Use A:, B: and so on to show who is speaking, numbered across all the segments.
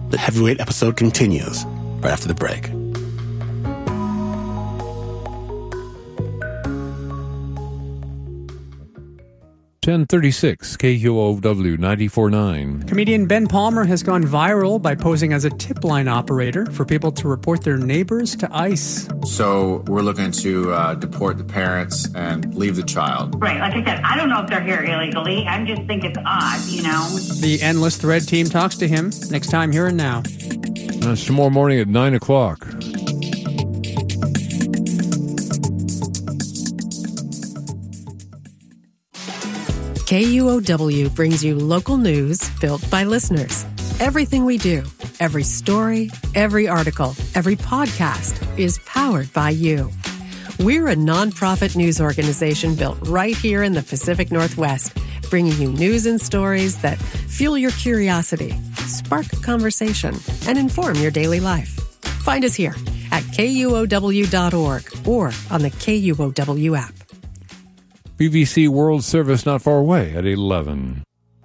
A: The Heavyweight episode continues right after the break.
B: (1036) KUOW 94.9.
C: Comedian Ben Palmer has gone viral by posing as a tip line operator for people to report their neighbors to ICE.
D: So we're looking to deport the parents and leave the child.
E: Right, like I said, I don't know if they're here illegally. I just think it's odd, you know.
C: The Endless Thread team talks to him next time Here and Now.
B: That's tomorrow morning at 9 o'clock.
F: KUOW brings you local news built by listeners. Everything we do, every story, every article, every podcast is powered by you. We're a nonprofit news organization built right here in the Pacific Northwest, bringing you news and stories that fuel your curiosity, spark conversation, and inform your daily life. Find us here at KUOW.org or on the KUOW app.
B: BBC World Service not far away at 11.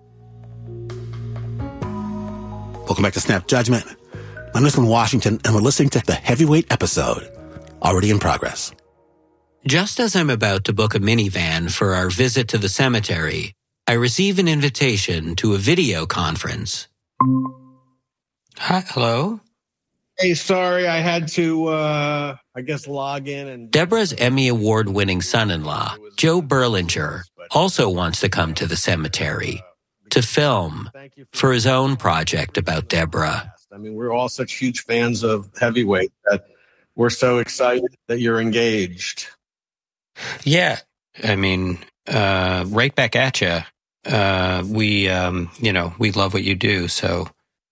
A: Welcome back to Snap Judgment. I'm Nicholas Washington, and we're listening to the Heavyweight episode, already in progress.
G: Just as I'm about to book a minivan for our visit to the cemetery, I receive an invitation to a video conference. Hi, hello?
H: Hey, sorry, I had to, log in and...
G: Deborah's Emmy Award-winning son-in-law, Joe Berlinger, also wants to come to the cemetery to film for his own project about Deborah.
H: I mean, we're all such huge fans of Heavyweight that we're so excited that you're engaged.
G: Yeah, I mean, right back at you. We love what you do, so...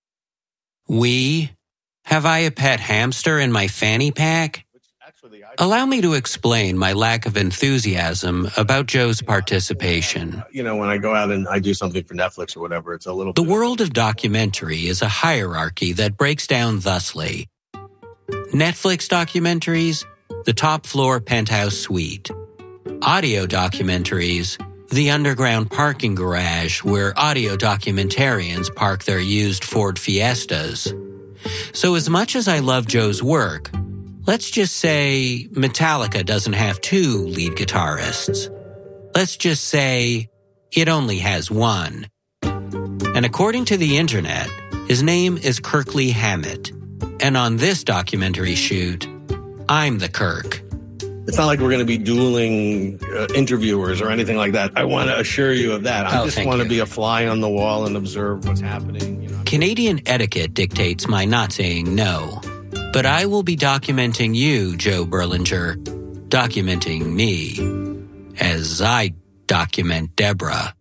G: Have I a pet hamster in my fanny pack? Allow me to explain my lack of enthusiasm about Joe's participation.
H: You know, when I go out and I do something for Netflix or whatever, it's a little...
G: The world of documentary is a hierarchy that breaks down thusly. Netflix documentaries, the top floor penthouse suite. Audio documentaries, the underground parking garage where audio documentarians park their used Ford Fiestas. So as much as I love Joe's work, let's just say Metallica doesn't have two lead guitarists. Let's just say it only has one. And according to the internet, his name is Kirkley Hammett. And on this documentary shoot, I'm the Kirk.
H: It's not like we're going to be dueling interviewers or anything like that. I want to assure you of that. I just want to be a fly on the wall and observe what's happening. You know?
G: Canadian etiquette dictates my not saying no. But I will be documenting you, Joe Berlinger, documenting me as I document Deborah.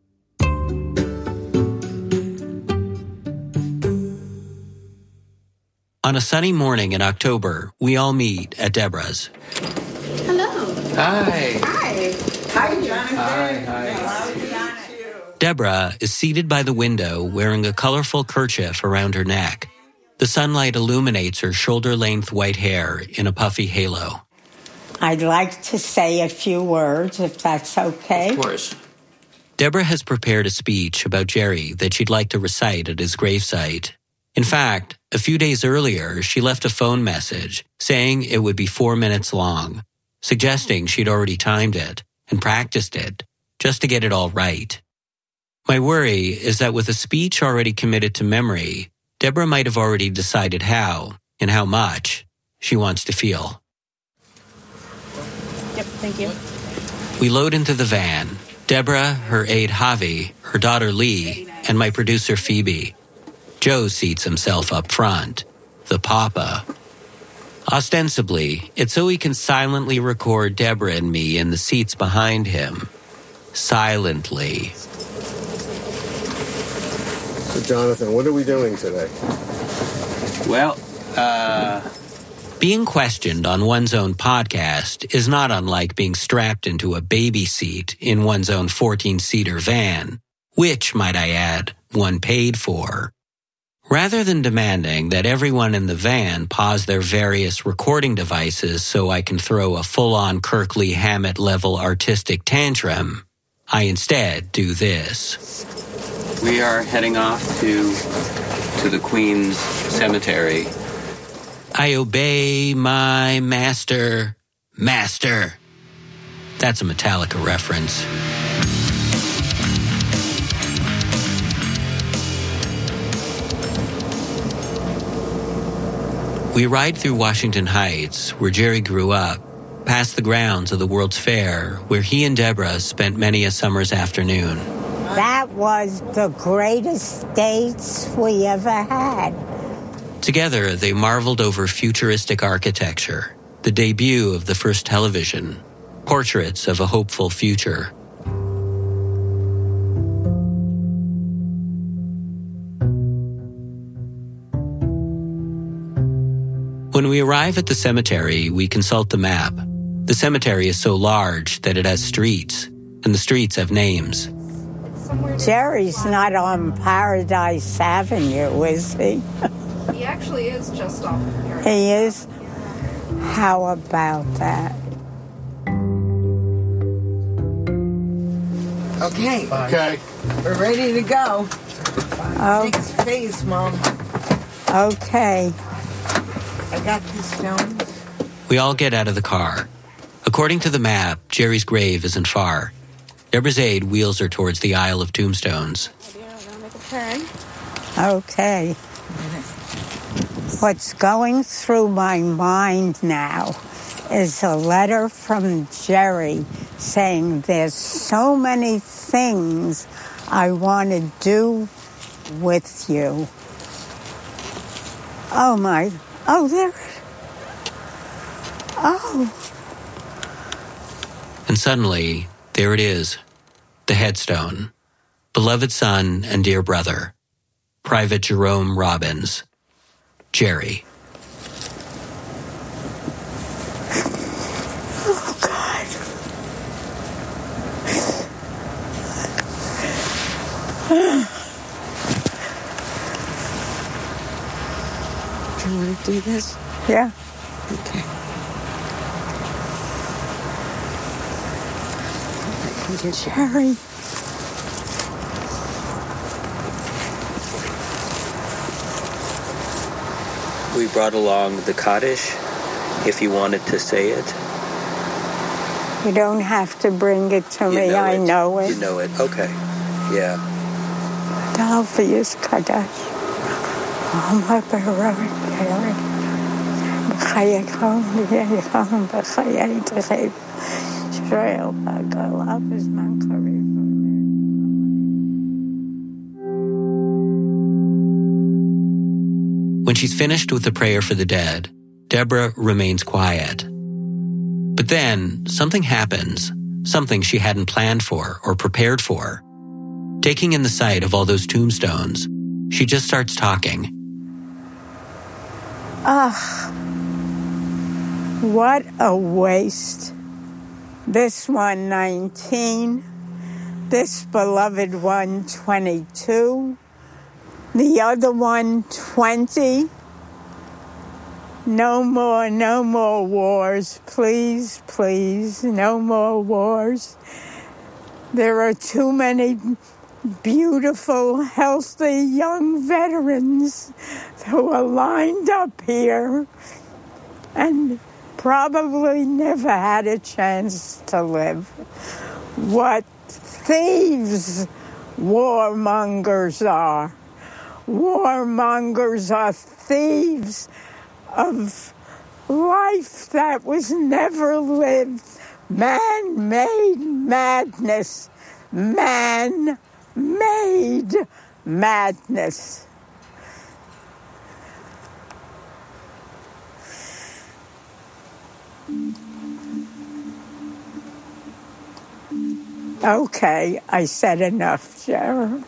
G: On a sunny morning in October, we all meet at Deborah's.
I: Hello.
G: Hi.
I: Hi. Hi, Jonathan.
G: Hi. Deborah is seated by the window wearing a colorful kerchief around her neck. The sunlight illuminates her shoulder-length white hair in a puffy halo.
I: I'd like to say a few words, if that's okay.
G: Of course. Deborah has prepared a speech about Jerry that she'd like to recite at his gravesite. In fact, a few days earlier, she left a phone message saying it would be 4 minutes long, suggesting she'd already timed it and practiced it just to get it all right. My worry is that with a speech already committed to memory, Deborah might have already decided how and how much she wants to feel.
I: Yep, thank you.
G: We load into the van. Deborah, her aide Javi, her daughter Lee, and my producer Phoebe. Joe seats himself up front, the papa. Ostensibly, it's so he can silently record Deborah and me in the seats behind him. Silently.
H: So, Jonathan, what are we doing today?
G: Well, being questioned on one's own podcast is not unlike being strapped into a baby seat in one's own 14-seater van, which, might I add, one paid for. Rather than demanding that everyone in the van pause their various recording devices so I can throw a full-on Kirkley Hammett-level artistic tantrum, I instead do this. We are heading off to to the Queen's cemetery. I obey my master. Master. That's a Metallica reference. We ride through Washington Heights, where Jerry grew up, past the grounds of the World's Fair, where he and Deborah spent many a summer's afternoon.
I: That was the greatest dates we ever had.
G: Together, they marveled over futuristic architecture, the debut of the first television, portraits of a hopeful future. When we arrive at the cemetery, we consult the map. The cemetery is so large that it has streets, and the streets have names.
I: Jerry's not on Paradise Avenue, is he?
J: He actually is just off of Paradise.
I: He is? How about that?
K: Okay.
H: Okay.
K: We're ready to go.
I: Oh.
K: Next phase, Mom.
I: Okay.
K: I got these stones.
G: We all get out of the car. According to the map, Jerry's grave isn't far. Deborah's aide wheels her towards the aisle of tombstones.
I: Okay. What's going through my mind now is a letter from Jerry saying there's so many things I want to do with you. Oh, there. Oh.
G: And suddenly, there it is, the headstone. Beloved son and dear brother, Private Jerome Robbins, Jerry.
I: Oh, God.
K: Do you want to do this?
I: Yeah.
K: Okay.
I: Jerry.
G: We brought along the Kaddish, if you wanted to say it.
I: You don't have to bring it to me. I know it.
G: You know it. Okay. Yeah.
I: Dalvius Kaddish. Oma Barak Jerry. B'chayekon v'yekon b'chayei t'chayv. Shreil b'galav b'zman karev.
G: When she's finished with the prayer for the dead, Deborah remains quiet. But then, something happens, something she hadn't planned for or prepared for. Taking in the sight of all those tombstones, she just starts talking.
I: What a waste. This one, 19. This beloved one, 22. The other one, 20. No more wars. Please, please, no more wars. There are too many beautiful, healthy young veterans who are lined up here and probably never had a chance to live. What thieves warmongers are. Warmongers are thieves of life that was never lived. Man-made madness. Man-made madness. Okay, I said enough, Sharon.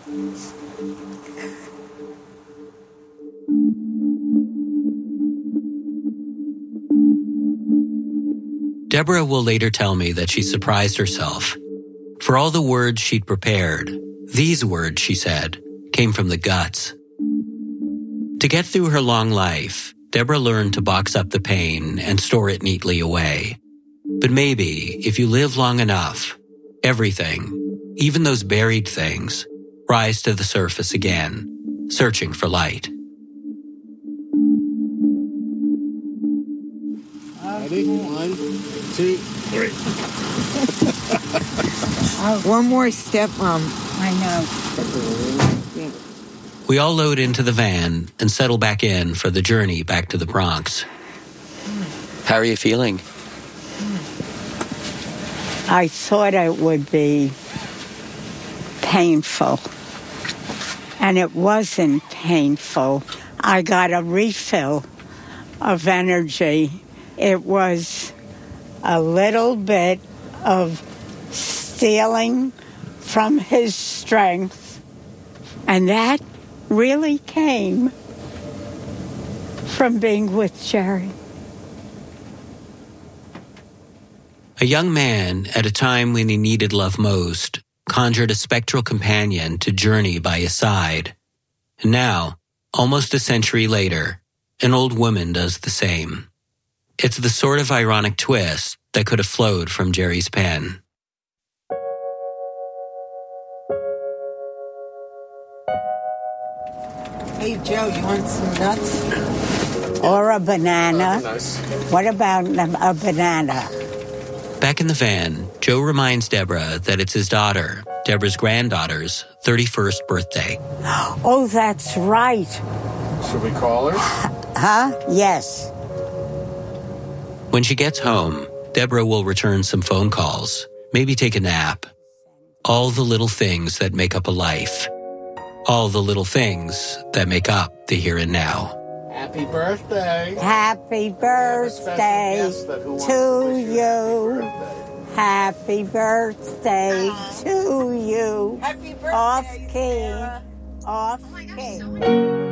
G: Deborah will later tell me that she surprised herself. For all the words she'd prepared, these words, she said, came from the guts. To get through her long life, Deborah learned to box up the pain and store it neatly away. But maybe, if you live long enough, everything, even those buried things, rise to the surface again, searching for light.
H: Ready? 1, 2, 3.
K: One more step, Mom.
I: I know.
G: We all load into the van and settle back in for the journey back to the Bronx.
L: How are you feeling?
I: I thought it would be painful, and it wasn't painful. I got a refill of energy. It was a little bit of stealing from his strength, and that really came from being with Jerry.
G: A young man, at a time when he needed love most, conjured a spectral companion to journey by his side. And now, almost a century later, an old woman does the same. It's the sort of ironic twist that could have flowed from Jerry's pen.
K: Hey, Joe, you want some nuts?
I: Or a banana.
H: Nice.
I: What about a banana?
G: Back in the van, Joe reminds Deborah that it's his daughter, Deborah's granddaughter's 31st birthday.
I: Oh, that's right.
D: Should we call her?
I: Huh? Yes.
G: When she gets home, Deborah will return some phone calls, maybe take a nap. All the little things that make up a life. All the little things that make up the here and now.
H: Happy birthday.
I: Happy birthday to you. Happy birthday to you.
K: Happy birthday,
I: Off key.
K: Sarah.
I: Off key.